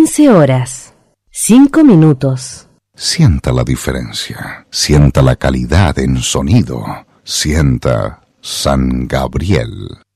15 horas, 5 minutos. Sienta la diferencia, sienta la calidad en sonido, sienta San Gabriel.